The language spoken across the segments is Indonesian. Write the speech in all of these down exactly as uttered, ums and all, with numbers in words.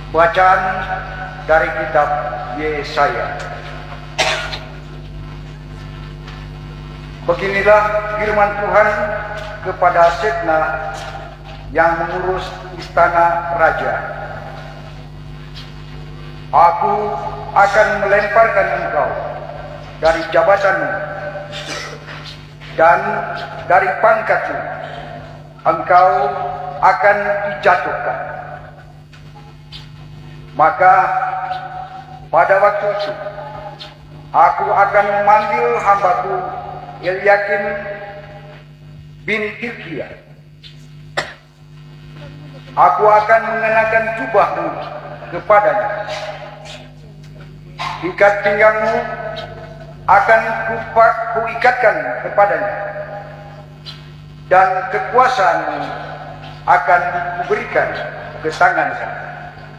Bacaan dari kitab Yesaya. Beginilah firman Tuhan kepada Setna yang mengurus istana raja. Aku akan melemparkan engkau dari jabatanmu dan dari pangkatmu. Engkau akan dijatuhkan. Maka pada waktu itu aku akan memanggil hambaku Eliakim bin Hilkiah. Aku akan mengenakan jubahmu kepadanya. Ikat pinggangmu akan kupak, kuikatkan kepadanya. Dan kekuasaanmu akan kuberikan ke tangannya.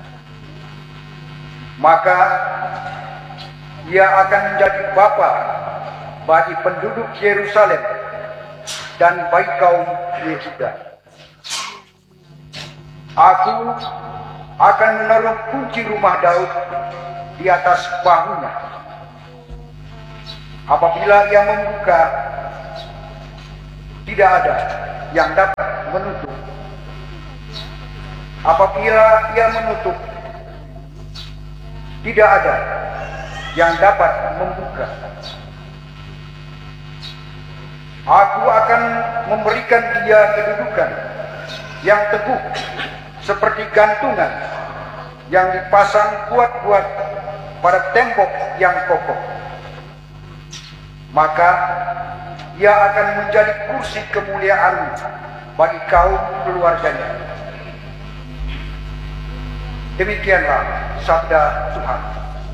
Maka ia akan menjadi bapa bagi penduduk Yerusalem dan bagi kaum Yehuda. Aku akan menaruh kunci rumah Daud di atas bahunya. Apabila ia membuka, tidak ada yang dapat menutup. Apabila ia menutup, tidak ada yang dapat membuka. Aku akan memberikan dia kedudukan yang teguh seperti gantungan yang dipasang kuat-kuat pada tembok yang kokoh. Maka ia akan menjadi kursi kemuliaan bagi kaum keluarganya. Demikianlah sabda Tuhan.